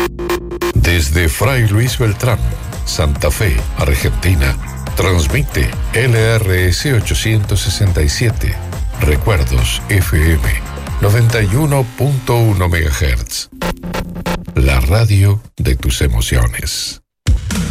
Desde Fray Luis Beltrán, Santa Fe, Argentina, transmite LRS 867, Recuerdos FM 91.1 MHz. La radio de tus emociones.